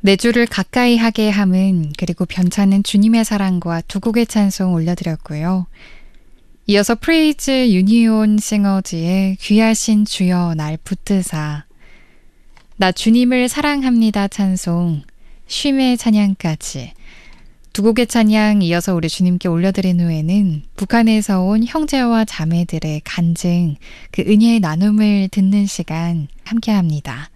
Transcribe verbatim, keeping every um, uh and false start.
내 주를 가까이 하게 함은 그리고 변찮은 주님의 사랑과 두 곡의 찬송 올려드렸고요. 이어서 프레이즈 유니온 싱어즈의 귀하신 주여 날 붙드사, 나 주님을 사랑합니다 찬송, 쉼의 찬양까지 두 곡의 찬양 이어서 우리 주님께 올려드린 후에는 북한에서 온 형제와 자매들의 간증, 그 은혜의 나눔을 듣는 시간 함께합니다.